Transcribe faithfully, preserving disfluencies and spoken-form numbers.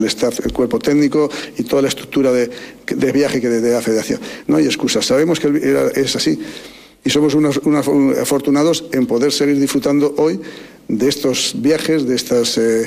el staff, el cuerpo técnico y toda la estructura de, de viaje que de, de la Federación. No hay excusas, sabemos que era, es así y somos unos, unos afortunados en poder seguir disfrutando hoy de estos viajes, de estas... Eh,